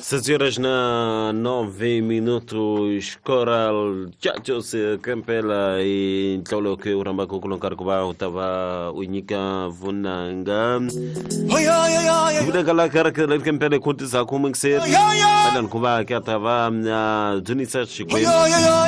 6 horas na 9 minutos. Coral Chachos Campela e Tolo que o Ramba Kukuloncar Kuba Utava Unika Vunanga. Vida Galakara Campela Kutis Akuming said, Alan Kuba Katava Junisa Chico.